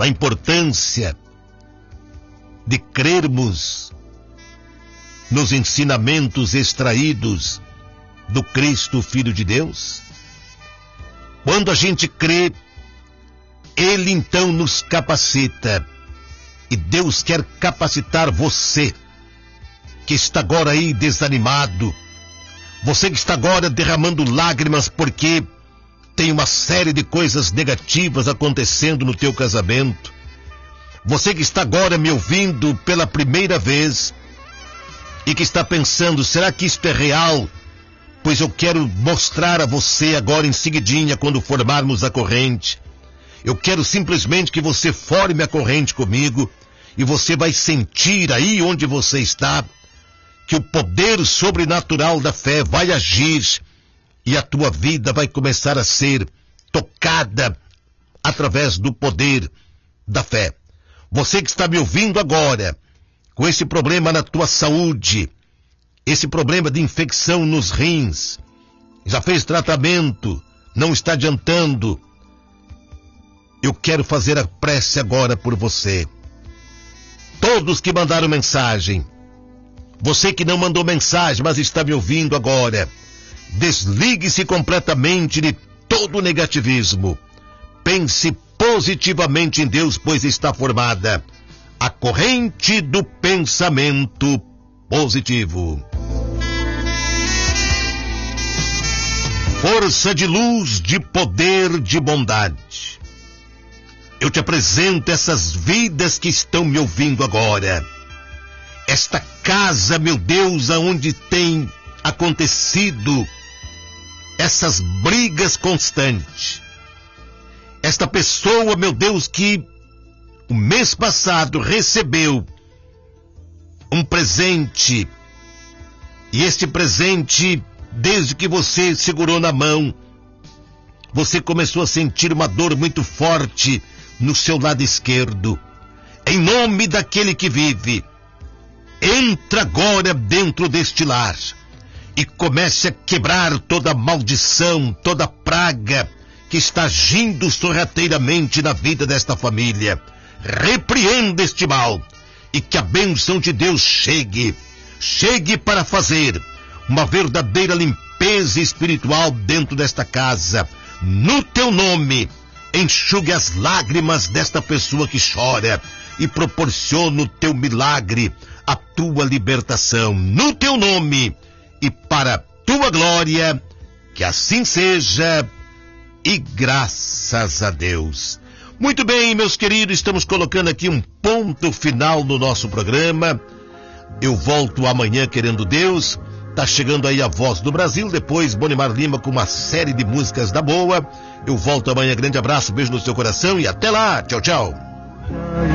na importância de crermos nos ensinamentos extraídos do Cristo, Filho de Deus? Quando a gente crê, Ele então nos capacita. E Deus quer capacitar você, que está agora aí desanimado, você que está agora derramando lágrimas porque tem uma série de coisas negativas acontecendo no teu casamento, você que está agora me ouvindo pela primeira vez e que está pensando, será que isto é real? Pois eu quero mostrar a você agora em seguidinha, quando formarmos a corrente. Eu quero simplesmente que você forme a corrente comigo e você vai sentir aí onde você está que o poder sobrenatural da fé vai agir e a tua vida vai começar a ser tocada através do poder da fé. Você que está me ouvindo agora, com esse problema na tua saúde, esse problema de infecção nos rins, já fez tratamento, não está adiantando, eu quero fazer a prece agora por você. Todos que mandaram mensagem, você que não mandou mensagem, mas está me ouvindo agora, desligue-se completamente de todo o negativismo. Pense positivamente em Deus, pois está formada a corrente do pensamento positivo. Força de luz, de poder, de bondade. Eu te apresento essas vidas que estão me ouvindo agora. Esta casa, meu Deus, aonde tem acontecido essas brigas constantes. Esta pessoa, meu Deus, que o mês passado recebeu um presente, e este presente, desde que você segurou na mão, você começou a sentir uma dor muito forte no seu lado esquerdo. Em nome daquele que vive, entra agora dentro deste lar e comece a quebrar toda maldição, toda praga que está agindo sorrateiramente na vida desta família. Repreenda este mal e que a bênção de Deus chegue para fazer uma verdadeira limpeza espiritual dentro desta casa. No teu nome, enxugue as lágrimas desta pessoa que chora e proporciona o teu milagre, a tua libertação, no teu nome e para a tua glória, que assim seja, e graças a Deus. Muito bem, meus queridos, estamos colocando aqui um ponto final no nosso programa. Eu volto amanhã, querendo Deus. Tá chegando aí a Voz do Brasil, depois Bonimar Lima com uma série de músicas da boa. Eu volto amanhã, grande abraço, beijo no seu coração e até lá, tchau, tchau.